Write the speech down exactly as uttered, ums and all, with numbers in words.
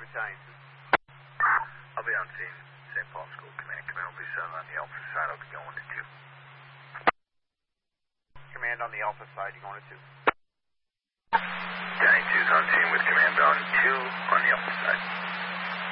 Battalion two. I'll be on scene, Saint Paul School Command. Command will be settled on the Alpha side. I'll be going to two. Command on the Alpha side, you're going to two. Danny two's on scene with Command on two on the Alpha side.